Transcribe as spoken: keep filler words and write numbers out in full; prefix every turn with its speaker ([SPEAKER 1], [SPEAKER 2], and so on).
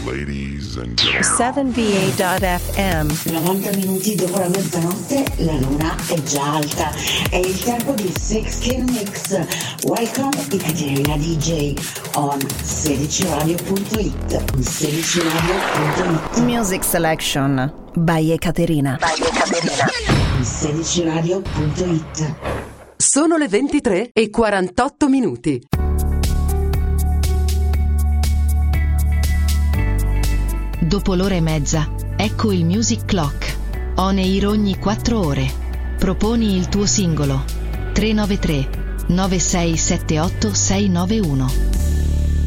[SPEAKER 1] Ladies and gentlemen.
[SPEAKER 2] seven V A dot F M.
[SPEAKER 3] novanta minuti dopo la mezzanotte la luna è già alta. È il tempo di Six King Mix. Welcome Ekaterina D J on sedici radio punto it. sedici radio punto it.
[SPEAKER 2] Music Selection by Ekaterina. By Ekaterina.
[SPEAKER 3] sedici radio punto it.
[SPEAKER 4] Sono le ventitré e quarantotto minuti.
[SPEAKER 5] Dopo l'ora e mezza, ecco il Music Clock. On air ogni quattro ore. Proponi il tuo singolo. tre nove tre nove sei sette otto sei nove uno.